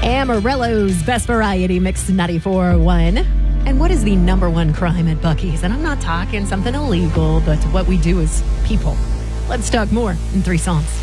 Amarillo's Best Variety Mix 94.1. And what is the number one crime at Buc-ee's? And I'm not talking something illegal, but what we do as people. Let's talk more in 3 songs.